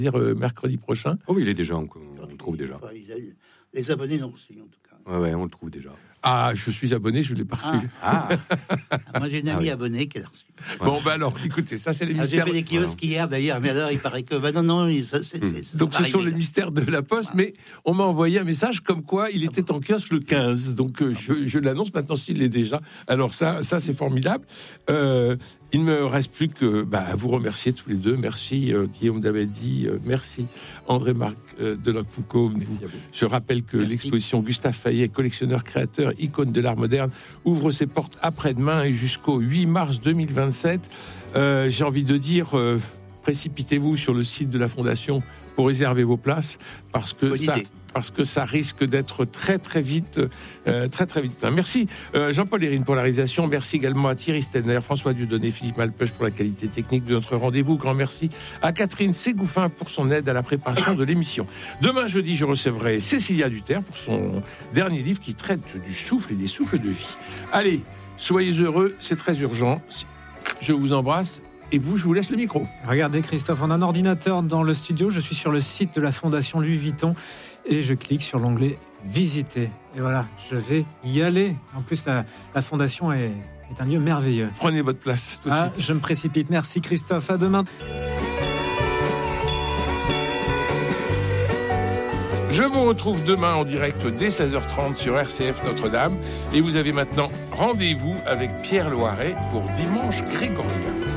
dire mercredi prochain. Oh oui, il est déjà, on le trouve déjà. Les abonnés l'ont reçu, en tout cas. Ouais, on le trouve déjà. Ah, je suis abonné, je ne l'ai pas reçu. Moi, j'ai une amie abonnée qui l'a reçu. Bon, alors, écoutez, ça, c'est les mystères. J'ai fait des kiosques hier, d'ailleurs, mais alors, il paraît que... Donc, ce sont les mystères de la Poste, mais on m'a envoyé un message comme quoi il était en kiosque le 15. Donc, je l'annonce maintenant s'il l'est déjà. Alors, ça c'est formidable. Il ne me reste plus que vous remercier tous les deux. Merci Guillaume Dabedi, merci André-Marc Deloc-Foucault. Je rappelle que l'exposition Gustave Fayet, collectionneur, créateur, icône de l'art moderne, ouvre ses portes après-demain et jusqu'au 8 mars 2027. J'ai envie de dire, précipitez-vous sur le site de la Fondation pour réserver vos places, parce que ça risque d'être très très vite. Merci Jean-Paul Hérine pour la réalisation. Merci également à Thierry Stenner, François Dieudonné, Philippe Malpeuch pour la qualité technique de notre rendez-vous. Grand merci à Catherine Ségouffin pour son aide à la préparation de l'émission. Demain jeudi, je recevrai Cécilia Duterre pour son dernier livre qui traite du souffle et des souffles de vie. Allez, soyez heureux, c'est très urgent. Je vous embrasse. Et vous, je vous laisse le micro. Regardez Christophe, on a un ordinateur dans le studio. Je suis sur le site de la Fondation Louis Vuitton et je clique sur l'onglet Visiter. Et voilà, je vais y aller. En plus, la Fondation est un lieu merveilleux. Prenez votre place tout de suite. Je me précipite. Merci Christophe, à demain. Je vous retrouve demain en direct dès 16h30 sur RCF Notre-Dame. Et vous avez maintenant rendez-vous avec Pierre Loiret pour Dimanche Grégorien.